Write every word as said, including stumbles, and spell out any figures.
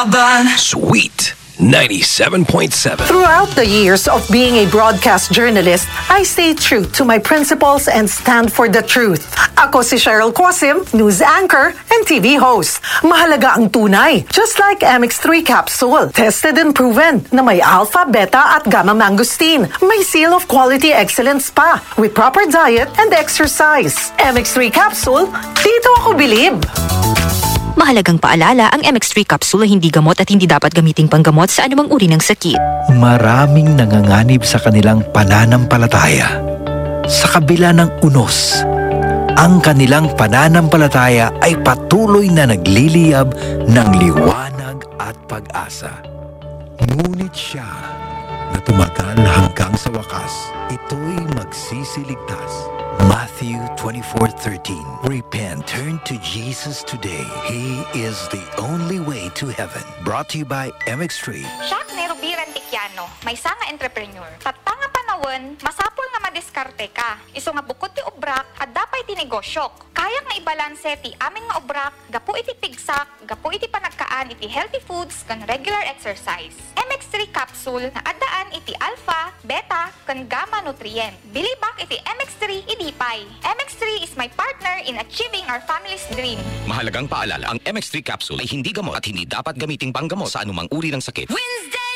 Laban. Sweet ninety-seven point seven. Throughout the years of being a broadcast journalist, I stay true to my principles and stand for the truth. Ako si Cheryl Cosim, news anchor and T V host. Mahalaga ang tunay, just like M X three capsule. Tested and proven na may alpha, beta at gamma mangosteen. May seal of quality excellence pa with proper diet and exercise. M X three capsule, dito ako bilib. Mahalagang paalala, ang M X three capsule ay hindi gamot at hindi dapat gamiting panggamot sa anumang uri ng sakit. Maraming nanganganib sa kanilang pananampalataya. Sa kabila ng unos, ang kanilang pananampalataya ay patuloy na nagliliyab ng liwanag at pag-asa. Ngunit siya na tumagal hanggang sa wakas, ito'y magsisiligtas. Matthew twenty-four thirteen. Repent, turn to Jesus today. He is the only way to heaven. Brought to you by M X three. Siya ni Rubiran Tikiano, may sanga entrepreneur. Tatanga panawon, masapol nga madiskarte ka. Iso nga bukod ti obrak, at dapay ti negosyok. Kaya nga ibalanse ti amin nga obrak, gapu iti pigsak, gapu iti panagkaan iti healthy foods, kan regular exercise. M X three capsule na adaan iti alpha, beta, kan gamma nutrient. Bilibak iti M X three idipay. M X three is my partner in achieving our family's dream. Mahalagang paalala, ang M X three capsule ay hindi gamot at hindi dapat gamiting panggamot sa anumang uri ng sakit. Wednesday!